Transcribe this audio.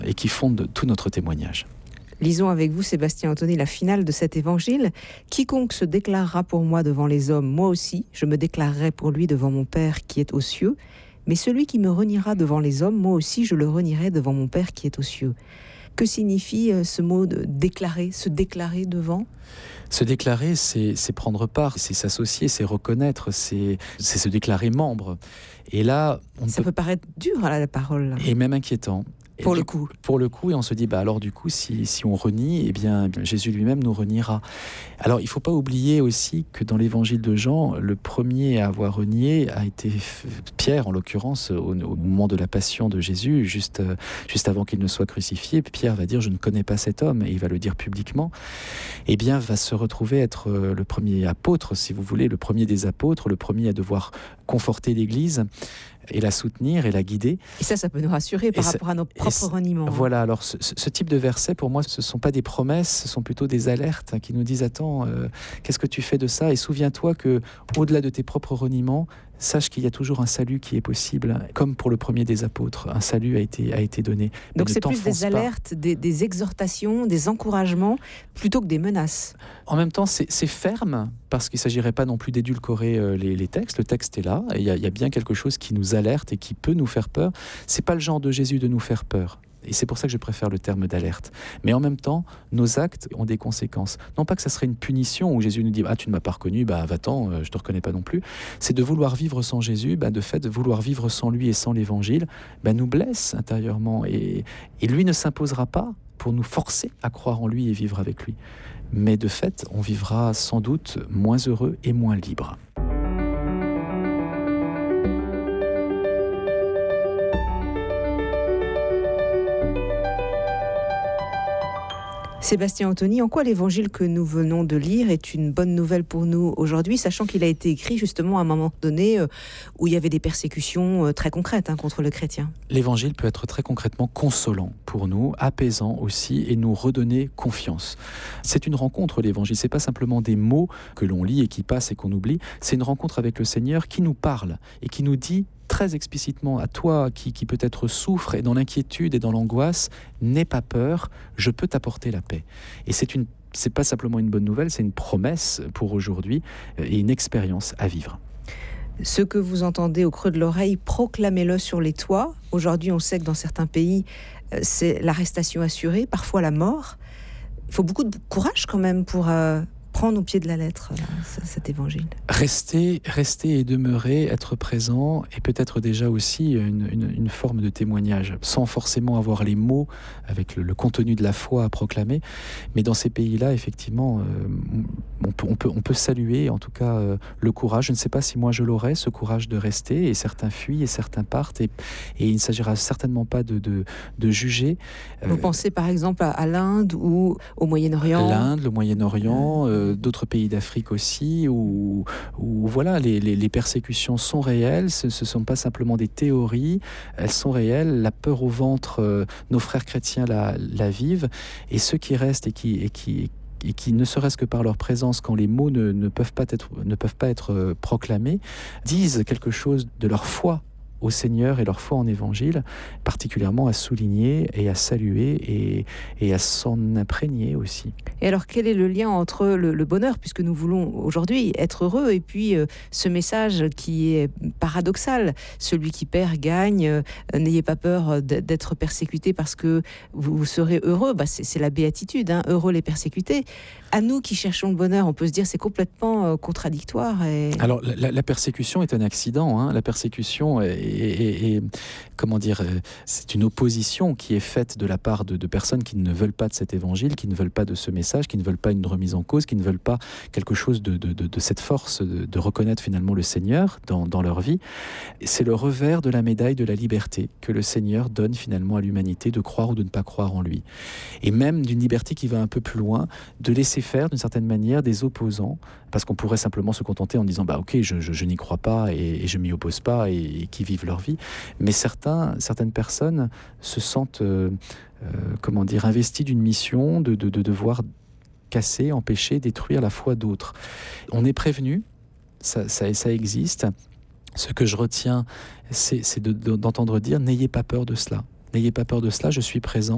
et qui fondent tout notre témoignage. Lisons avec vous, Sébastien Anthony, la finale de cet évangile. « Quiconque se déclarera pour moi devant les hommes, moi aussi, je me déclarerai pour lui devant mon Père qui est aux cieux. Mais celui qui me reniera devant les hommes, moi aussi, je le renierai devant mon Père qui est aux cieux. » Que signifie ce mot de déclarer, se déclarer devant ? Se déclarer, c'est prendre part, c'est s'associer, c'est reconnaître, c'est se déclarer membre. Et là, ça peut paraître dur à la parole. Et même inquiétant. Pour le coup, et on se dit, alors du coup, si on renie, eh bien, Jésus lui-même nous reniera. Alors, il ne faut pas oublier aussi que dans l'évangile de Jean, le premier à avoir renié a été Pierre, en l'occurrence, au moment de la passion de Jésus, juste avant qu'il ne soit crucifié. Pierre va dire, je ne connais pas cet homme, et il va le dire publiquement. Eh bien, va se retrouver être le premier apôtre, si vous voulez, le premier des apôtres, le premier à devoir conforter l'Église et la soutenir et la guider. Et ça peut nous rassurer par rapport à nos propres reniements. Voilà, alors ce type de versets, pour moi, ce ne sont pas des promesses, ce sont plutôt des alertes qui nous disent, attends, qu'est-ce que tu fais de ça ? Et souviens-toi que, au-delà de tes propres reniements, sache qu'il y a toujours un salut qui est possible, comme pour le premier des apôtres. Un salut a été donné. Donc c'est plus des alertes, des exhortations, des encouragements, plutôt que des menaces. En même temps, c'est ferme, parce qu'il ne s'agirait pas non plus d'édulcorer les textes. Le texte est là, et il y a bien quelque chose qui nous alerte et qui peut nous faire peur. Ce n'est pas le genre de Jésus de nous faire peur. Et c'est pour ça que je préfère le terme d'alerte. Mais en même temps, nos actes ont des conséquences. Non pas que ça serait une punition où Jésus nous dit « Ah, tu ne m'as pas reconnu, va-t'en, je ne te reconnais pas non plus ». C'est de vouloir vivre sans Jésus, de fait, de vouloir vivre sans lui et sans l'Évangile, nous blesse intérieurement. Et lui ne s'imposera pas pour nous forcer à croire en lui et vivre avec lui. Mais de fait, on vivra sans doute moins heureux et moins libre. Sébastien Anthony, en quoi l'évangile que nous venons de lire est une bonne nouvelle pour nous aujourd'hui, sachant qu'il a été écrit justement à un moment donné où il y avait des persécutions très concrètes contre le chrétien ? L'évangile peut être très concrètement consolant pour nous, apaisant aussi, et nous redonner confiance. C'est une rencontre, l'évangile. C'est pas simplement des mots que l'on lit et qui passent et qu'on oublie. C'est une rencontre avec le Seigneur qui nous parle et qui nous dit très explicitement à toi qui peut-être souffre et dans l'inquiétude et dans l'angoisse, n'aie pas peur, je peux t'apporter la paix. Et c'est pas simplement une bonne nouvelle, c'est une promesse pour aujourd'hui et une expérience à vivre. Ce que vous entendez au creux de l'oreille, proclamez-le sur les toits. Aujourd'hui, on sait que dans certains pays, c'est l'arrestation assurée, parfois la mort. Il faut beaucoup de courage quand même pour prendre au pied de la lettre cet évangile. Rester et demeurer, être présent, et peut-être déjà aussi une forme de témoignage, sans forcément avoir les mots avec le contenu de la foi à proclamer. Mais dans ces pays-là, effectivement, on peut saluer, en tout cas, le courage. Je ne sais pas si moi je l'aurais, ce courage de rester, et certains fuient et certains partent, et il ne s'agira certainement pas de juger. Vous pensez par exemple à l'Inde ou au Moyen-Orient ? L'Inde, le Moyen-Orient, d'autres pays d'Afrique aussi, où voilà, les persécutions sont réelles, ce ne sont pas simplement des théories, elles sont réelles, la peur au ventre, nos frères chrétiens la vivent, et ceux qui restent et qui, ne serait-ce que par leur présence, quand les mots ne peuvent pas être proclamés, disent quelque chose de leur foi au Seigneur et leur foi en Évangile, particulièrement à souligner et à saluer et à s'en imprégner aussi. Et alors, quel est le lien entre le bonheur, puisque nous voulons aujourd'hui être heureux, et puis ce message qui est paradoxal, celui qui perd gagne, n'ayez pas peur d'être persécuté parce que vous serez heureux, c'est la béatitude, heureux les persécutés. À nous qui cherchons le bonheur, on peut se dire c'est complètement contradictoire. Alors, la persécution est un accident, la persécution est comment dire, c'est une opposition qui est faite de la part de personnes qui ne veulent pas de cet évangile, qui ne veulent pas de ce message, qui ne veulent pas une remise en cause, qui ne veulent pas quelque chose de cette force de reconnaître finalement le Seigneur dans leur vie. C'est le revers de la médaille de la liberté que le Seigneur donne finalement à l'humanité, de croire ou de ne pas croire en lui. Et même d'une liberté qui va un peu plus loin, de laisser faire d'une certaine manière des opposants, parce qu'on pourrait simplement se contenter en disant ok, je n'y crois pas et je m'y oppose pas et qui vivent leur vie. Mais certaines personnes se sentent investies d'une mission de devoir casser, empêcher, détruire la foi d'autres. On est prévenu, ça existe. Ce que je retiens, c'est d'entendre dire n'ayez pas peur de cela. N'ayez pas peur de cela, je suis présent.